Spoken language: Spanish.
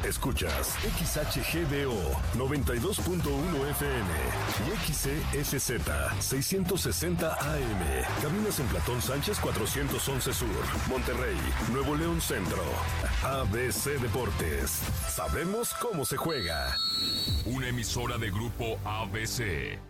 Escuchas XHGBO 92.1 FM y XESZ 660 AM. Caminas en Platón Sánchez 411 Sur, Monterrey, Nuevo León Centro. ABC Deportes. Sabemos cómo se juega. Una emisora de Grupo ABC.